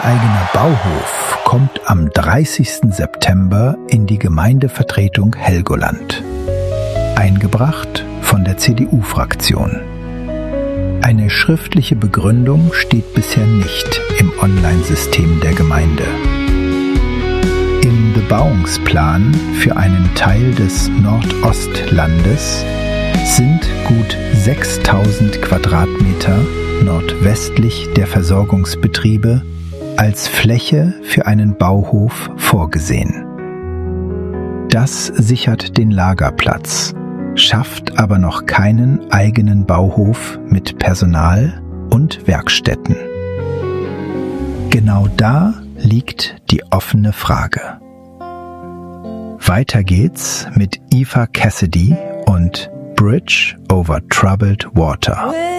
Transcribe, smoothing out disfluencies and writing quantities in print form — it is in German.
gemeindeeigener Bauhof kommt am 30. September in die Gemeindevertretung Helgoland. Eingebracht von der CDU-Fraktion. Eine schriftliche Begründung steht bisher nicht im Online-System der Gemeinde. Im Bebauungsplan für einen Teil des Nordostlandes sind gut 6.000 Quadratmeter nordwestlich der Versorgungsbetriebe als Fläche für einen Bauhof vorgesehen. Das sichert den Lagerplatz, schafft aber noch keinen eigenen Bauhof mit Personal und Werkstätten. Genau da liegt die offene Frage. Weiter geht's mit Eva Cassidy und Bridge over Troubled Water.